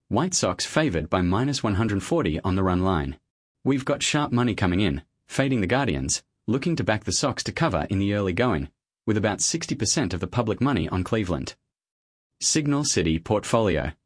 White Sox favored by minus 140 on the run line. We've got sharp money coming in, fading the Guardians, looking to back the Sox to cover in the early going, with about 60% of the public money on Cleveland. Signal City Portfolio.